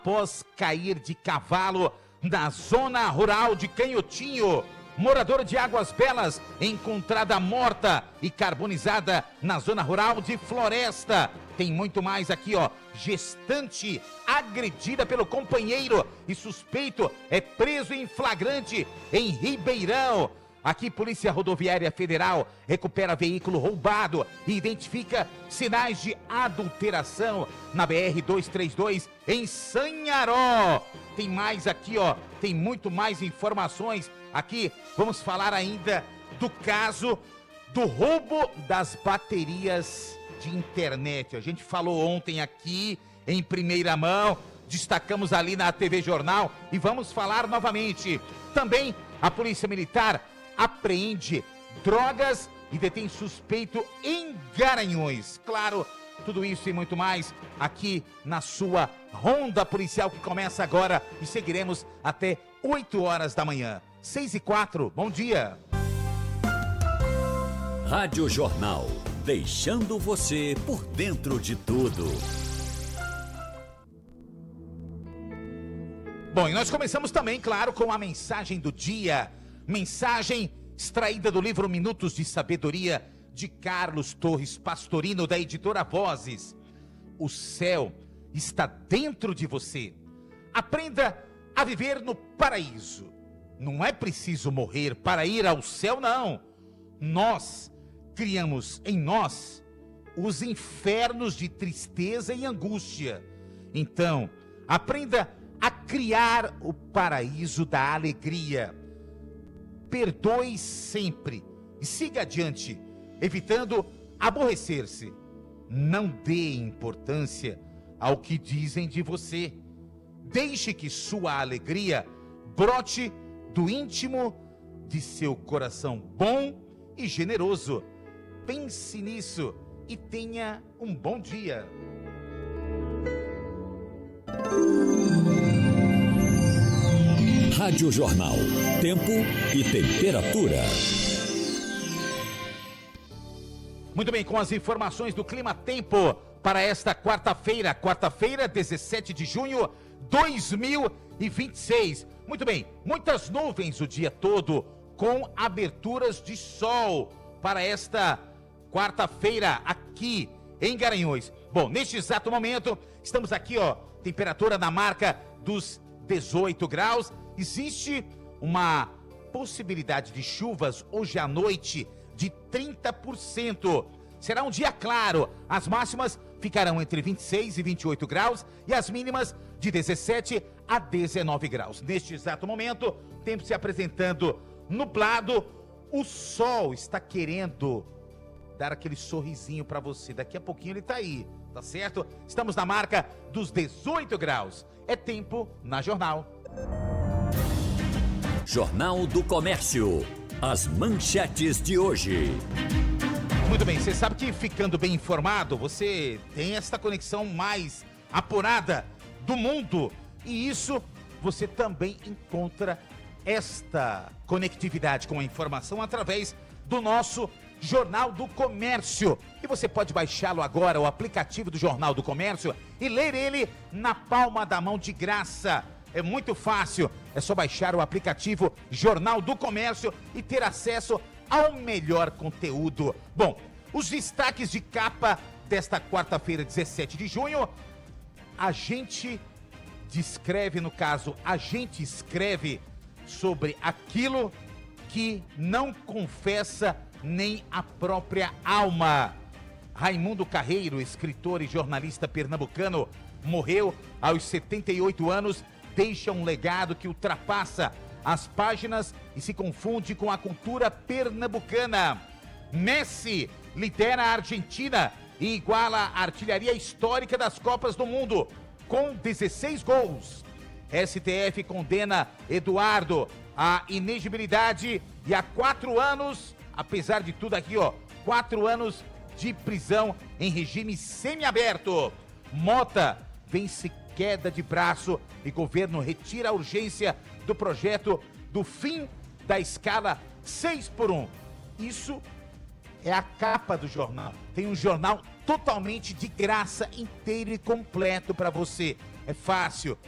após cair de cavalo na zona rural de Canhotinho. Moradora de Águas Belas, encontrada morta e carbonizada na zona rural de Floresta. Tem muito mais aqui, ó. Gestante agredida pelo companheiro e suspeito é preso em flagrante em Ribeirão. Aqui, Polícia Rodoviária Federal recupera veículo roubado e identifica sinais de adulteração na BR-232 em Sanharó. Tem mais aqui, ó. Tem muito mais informações. Aqui, vamos falar ainda do caso do roubo das baterias de internet. A gente falou ontem aqui, em primeira mão, destacamos ali na TV Jornal e vamos falar novamente. Também, a Polícia Militar apreende drogas e detém suspeito em Garanhuns. Claro, tudo isso e muito mais aqui na sua Ronda Policial, que começa agora e seguiremos até 8 horas da manhã. 6h04, bom dia. Rádio Jornal, deixando você por dentro de tudo. Bom, e nós começamos também, claro, com a mensagem do dia. Mensagem extraída do livro Minutos de Sabedoria, de Carlos Torres Pastorino, da editora Vozes. O céu está dentro de você. Aprenda a viver no paraíso. Não é preciso morrer para ir ao céu, não. Nós criamos em nós os infernos de tristeza e angústia. Então, aprenda a criar o paraíso da alegria. Perdoe sempre e siga adiante, evitando aborrecer-se. Não dê importância ao que dizem de você. Deixe que sua alegria brote do íntimo de seu coração bom e generoso. Pense nisso e tenha um bom dia. Rádio Jornal, tempo e temperatura. Muito bem, com as informações do Clima Tempo para esta quarta-feira, 17 de junho 2026. Muito bem, muitas nuvens o dia todo, com aberturas de sol para esta quarta-feira aqui em Garanhuns. Bom, neste exato momento, estamos aqui, ó, temperatura na marca dos 18 graus. Existe uma possibilidade de chuvas hoje à noite de 30%. Será um dia claro. As máximas ficarão entre 26 e 28 graus e as mínimas de 17 a 19 graus. Neste exato momento, o tempo se apresentando nublado. O sol está querendo dar aquele sorrisinho para você. Daqui a pouquinho ele tá aí, tá certo? Estamos na marca dos 18 graus. É tempo na Jornal. Jornal do Comércio. As manchetes de hoje. Muito bem, você sabe que ficando bem informado, você tem esta conexão mais apurada do mundo. E isso, você também encontra esta conectividade com a informação através do nosso Jornal do Comércio. E você pode baixá-lo agora, o aplicativo do Jornal do Comércio, e ler ele na palma da mão de graça. É muito fácil, é só baixar o aplicativo Jornal do Comércio e ter acesso ao melhor conteúdo. Bom, os destaques de capa desta quarta-feira, 17 de junho, a gente escreve sobre aquilo que não confessa nem a própria alma. Raimundo Carreiro, escritor e jornalista pernambucano, morreu aos 78 anos, deixa um legado que ultrapassa as páginas e se confunde com a cultura pernambucana. Messi lidera a Argentina e iguala a artilharia histórica das Copas do Mundo, com 16 gols. STF condena Eduardo à inegibilidade e a 4 anos, apesar de tudo aqui, ó, 4 anos de prisão em regime semiaberto. Mota vence queda de braço e governo retira a urgência do projeto do fim da escala 6x1. Isso é a capa do jornal. Tem um jornal totalmente de graça, inteiro e completo para você. É fácil,